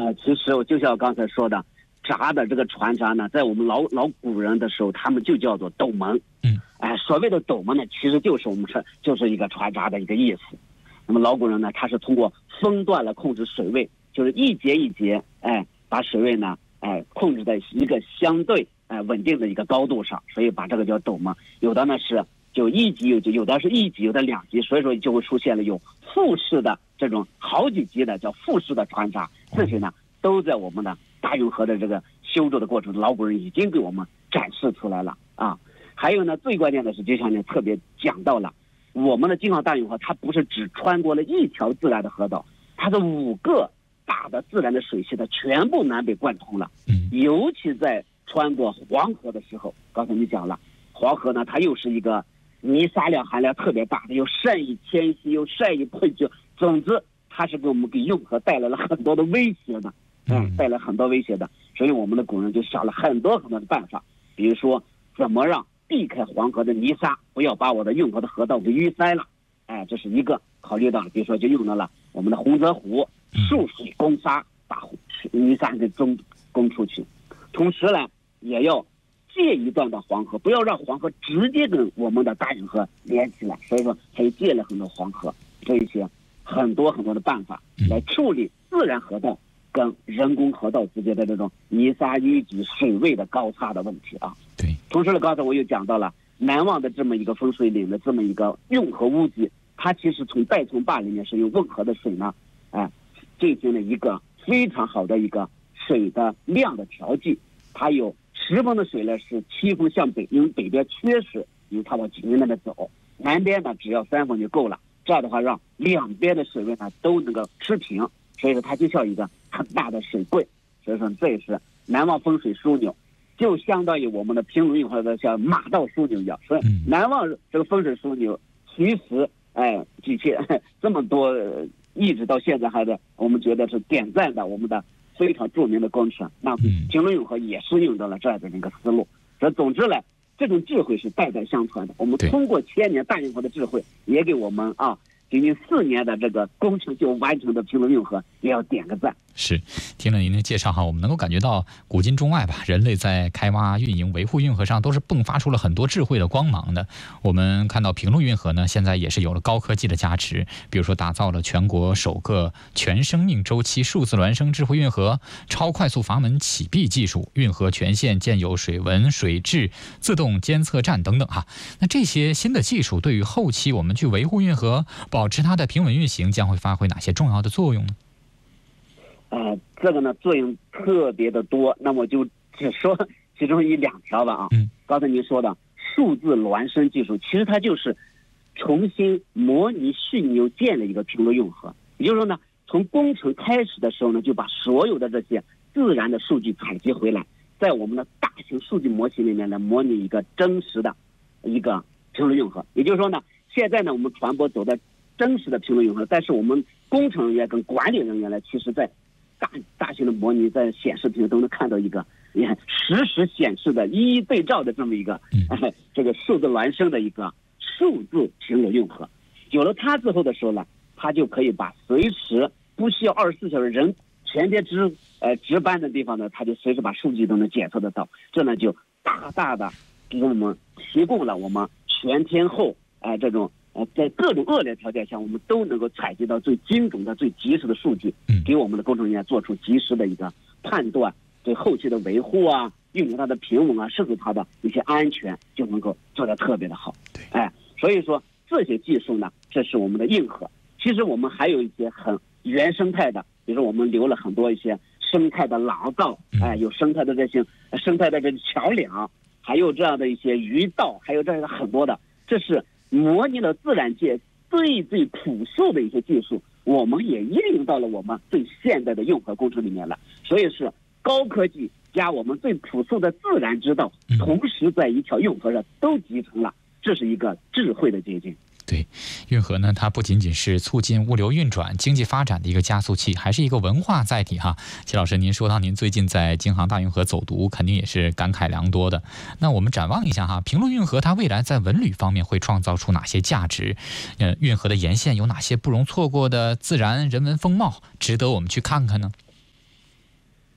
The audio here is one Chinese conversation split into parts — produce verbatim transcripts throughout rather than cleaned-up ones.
呃，其实我就像我刚才说的，闸的这个船闸呢，在我们老老古人的时候，他们就叫做斗门。 嗯， 哎、呃，所谓的斗门呢，其实就是我们说就是一个船闸的一个意思。那么老古人呢，他是通过分段来控制水位，就是一节一节，哎，把水位呢，哎，控制在一个相对哎稳定的一个高度上，所以把这个叫斗门。有的呢是就一级有级，有的是一级，有的两级，所以说就会出现了有复式的这种好几级的叫复式的船闸，这些呢都在我们的大运河的这个修筑的过程中，老古人已经给我们展示出来了啊。还有呢，最关键的是，就像你特别讲到了，我们的京杭大运河它不是只穿过了一条自然的河道，它是五个大的自然的水系的全部南北贯通了。尤其在穿过黄河的时候，刚才你讲了，黄河呢它又是一个泥沙量含量特别大的，又善于迁徙，又善于困窘，总之它是给我们给运河带来了很多的威胁的，嗯，带来很多威胁的。所以我们的古人就想了很多很多的办法，比如说怎么让避开黄河的泥沙，不要把我的运河的河道给淤塞了，哎，这是一个考虑到了。比如说就用到了我们的洪泽湖束水攻沙，把泥沙给冲攻出去。同时呢，也要借一段到黄河，不要让黄河直接跟我们的大运河连起来。所以说，还有借了很多黄河这一些很多很多的办法来处理自然河道跟人工河道之间的这种泥沙淤积、水位的高差的问题啊。 对。 同时呢，刚才我又讲到了南望的这么一个分水岭的这么一个运河污迹，它其实从岱从坝里面是用汶河的水呢，哎、呃，进行了一个非常好的一个水的量的调剂。它有十峰的水呢是七峰向北，因为北边缺水，因为它往济宁那边走，南边呢只要三峰就够了。这样的话，让两边的水位呢都能够持平，所以说它就像一个很大的水柜。所以说这也是南望风水枢纽，就相当于我们的平鲁运河的像马道枢纽一样。所以南望这个风水枢纽，其实哎几千这么多，一直到现在还在我们觉得是点赞的我们的非常著名的工程。那平鲁运河也是用到了这样的一个思路。所以总之呢，这种智慧是代代相传的。我们通过千年大运河的智慧，也给我们啊仅仅四年的这个工程就完成的平鲁运河也要点个赞。 是，听了您的介绍哈，我们能够感觉到古今中外吧，人类在开挖、运营、维护运河上都是迸发出了很多智慧的光芒的。我们看到平鲁运河呢，现在也是有了高科技的加持，比如说打造了全国首个全生命周期数字孪生智慧运河、超快速阀门启闭技术、运河全线建有水文、水质自动监测站等等哈。那这些新的技术对于后期我们去维护运河、保持它的平稳运行，将会发挥哪些重要的作用呢？ 呃，这个呢作用特别的多，那么就只说其中一两条吧啊。 嗯， 刚才您说的数字孪生技术，其实它就是重新模拟训又建了一个平鲁运河。也就是说呢，从工程开始的时候呢，就把所有的这些自然的数据采集回来，在我们的大型数据模型里面来模拟一个真实的一个平鲁运河。也就是说呢，现在呢我们船舶走的真实的平鲁运河，但是我们工程人员跟管理人员呢，其实在大大型的模拟在显示屏都能看到一个你看实时显示的一一对照的这么一个、哎、这个数字孪生的一个数字平鲁运河。有了它之后的时候呢，它就可以把随时不需要二十四小时人全天值呃值班的地方呢，它就随时把数据都能检测得到。这呢就大大的给我们提供了我们全天候哎、呃、这种呃，在各种恶劣条件下，我们都能够采集到最精准的、最及时的数据，给我们的工程人员做出及时的一个判断，对后期的维护啊、运行它的平稳啊，甚至它的一些安全，就能够做得特别的好。哎，所以说这些技术呢，这是我们的硬核。其实我们还有一些很原生态的，比如说我们留了很多一些生态的廊道，哎，有生态的这些生态的这个桥梁，还有这样的一些鱼道，还有这样的很多的，这是模拟了自然界最最朴素的一些技术，我们也应用到了我们最现代的运河工程里面了。所以是高科技加我们最朴素的自然之道，同时在一条运河上都集成了，这是一个智慧的结晶。 对，运河呢，它不仅仅是促进物流运转、经济发展的一个加速器，还是一个文化载体哈。齐老师，您说到您最近在京杭大运河走读，肯定也是感慨良多的。那我们展望一下哈，平鲁运河它未来在文旅方面会创造出哪些价值？呃，运河的沿线有哪些不容错过的自然人文风貌，值得我们去看看呢？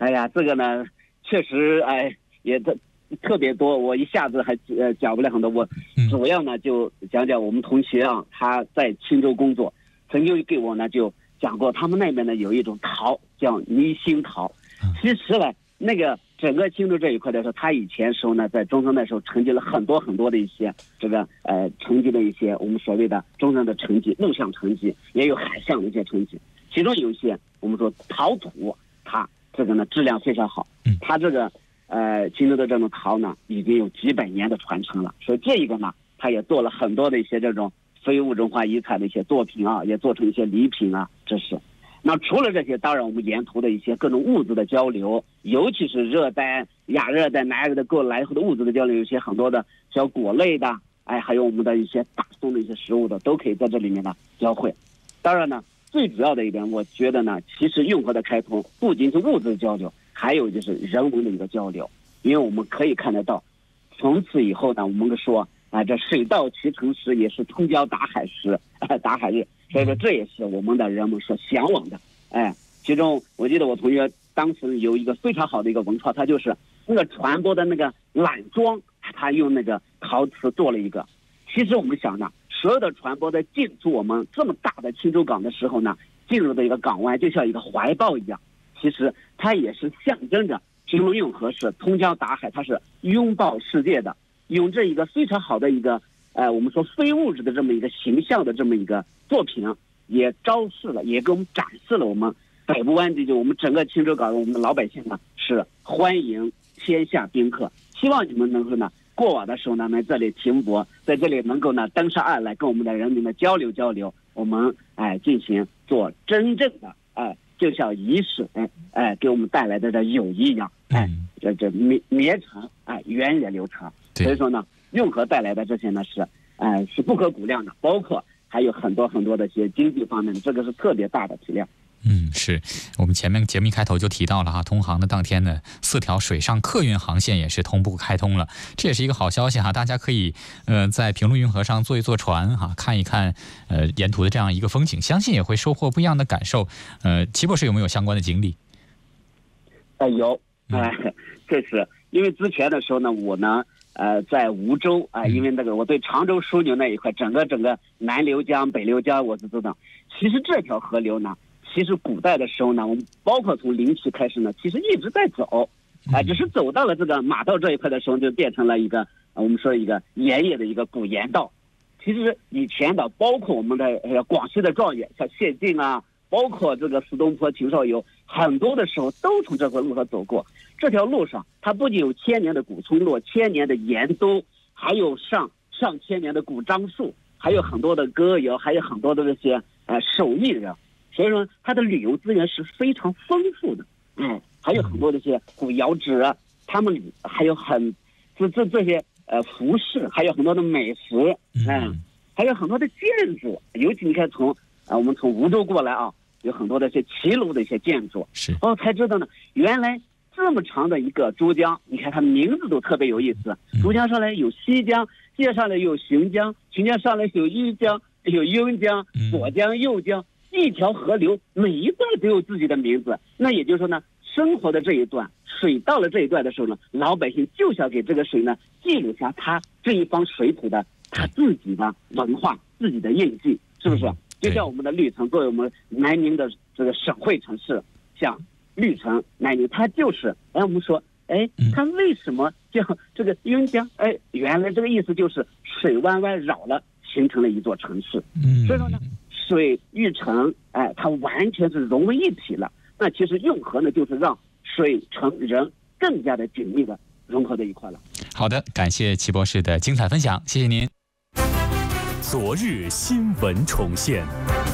哎呀，这个呢，确实哎也特特别多，我一下子还呃讲不了很多。我主要呢就讲讲我们同学啊，他在青州工作，曾经给我呢就讲过，他们那边呢有一种桃叫泥心桃。其实呢，那个整个青州这一块的时候，他以前时候呢在中专的时候成绩了很多很多的一些这个呃成绩的一些我们所谓的中专的成绩，陆上成绩，也有海上的一些成绩。其中有一些我们说陶土，它这个呢质量非常好，它这个呃青州的这种陶呢已经有几百年的传承了，所以这一个呢，它也做了很多的一些这种非物质文化遗产的一些作品啊，也做成一些礼品啊，这是。那除了这些，当然我们沿途的一些各种物资的交流，尤其是热带、亚热带、南热带过来后的物资的交流，有些很多的小果类的，哎，还有我们的一些大宗的一些食物的，都可以在这里面呢交汇。当然呢，最主要的一点，我觉得呢，其实运河的开通不仅是物资的交流，还有就是人文的一个交流，因为我们可以看得到，从此以后呢，我们说啊，这水到渠成时，也是通宵达海时，啊、达海日。所以说，这也是我们的人们所向往的。哎，其中我记得我同学当时有一个非常好的一个文创，他就是那个船舶的那个缆桩，他用那个陶瓷做了一个。其实我们想呢，所有的船舶在进出我们这么大的青州港的时候呢，进入的一个港湾就像一个怀抱一样。其实它也是象征着平卢运河是通江达海，它是拥抱世界的，用这一个非常好的一个呃，我们说非物质的这么一个形象的这么一个作品，也昭示了，也给我们展示了我们北部湾地区，我们整个青州港，我们的老百姓呢是欢迎天下宾客，希望你们能够呢过往的时候呢来这里停泊，在这里能够呢登上岸来跟我们的人民的交流交流，我们哎进行做真正的哎，就像仪式哎哎给我们带来的这友谊一样，哎这这绵绵长哎源远流长，所以说呢。运河带来的这些呢是，呃，是不可估量的，包括还有很多很多的一些经济方面的，这个是特别大的体量。 嗯，是我们前面节目一开头就提到了哈，通航的当天呢，四条水上客运航线也是同步开通了，这也是一个好消息哈，大家可以呃在平卢运河上坐一坐船哈，看一看呃沿途的这样一个风景，相信也会收获不一样的感受。呃，齐博士有没有相关的经历？ 呃，有，哎、呃，这是因为之前的时候呢，我呢。呃，在梧州啊、呃，因为那个我对常州枢纽那一块，整个整个南流江、北流江我是知道。其实这条河流呢，其实古代的时候呢，我们包括从灵渠开始呢，其实一直在走，啊、呃，只是走到了这个马道这一块的时候，就变成了一个、呃、我们说一个盐业的一个古盐道。其实以前的，包括我们的呃广西的状元，像谢晋啊，包括这个苏东坡、秦少游，很多的时候都从这条路上走过。这条路上，它不仅有千年的古村落、千年的盐都，还有上上千年的古樟树，还有很多的歌谣，还有很多的这些呃手艺人。所以说，它的旅游资源是非常丰富的。嗯，还有很多的这些古窑址，他们还有很这这这些呃服饰，还有很多的美食，嗯，还有很多的建筑。尤其你看从啊、呃，我们从梧州过来啊，有很多的一些骑楼的一些建筑。 是哦，才知道呢，原来。这么长的一个珠江，你看它的名字都特别有意思。珠江上来有西江，西江上来有浔江，浔江上来有猗江，有邕江、左江、右江，一条河流，每一段都有自己的名字。那也就是说呢，生活的这一段，水到了这一段的时候呢，老百姓就想给这个水呢记录下它这一方水土的它自己的文化、自己的印记，是不是？就像我们的绿城，作为我们南宁的这个省会城市，像。绿城南宁，它就是哎，我们说哎，它为什么叫这个邕江？哎，原来这个意思就是水弯弯绕了，形成了一座城市。嗯，所以说呢，水与城，哎，它完全是融为一体了。那其实运河呢，就是让水城人更加的紧密的融合在一块了。 好的，感谢齐博士的精彩分享，谢谢您。 昨日新闻重现。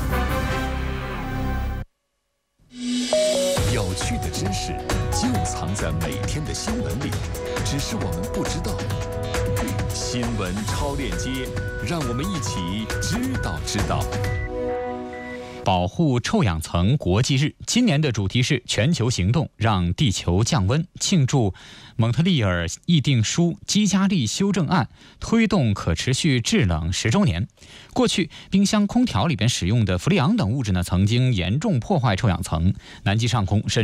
有趣的知识就藏在每天的新闻里，只是我们不知道。新闻超链接，让我们一起知道知道。 保护臭氧层国际日，今年的主题是全球行动让地球降温，庆祝蒙特利尔议定书基加利修正案推动可持续制冷十周年。过去冰箱空调里边使用的氟利昂等物质呢，曾经严重破坏臭氧层，南极上空甚